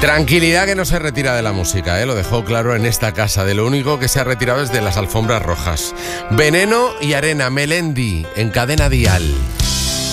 Tranquilidad, que no se retira de la música, lo dejó claro en esta casa. De lo único que se ha retirado es de las alfombras rojas. Veneno y Arena, Melendi, en Cadena Dial.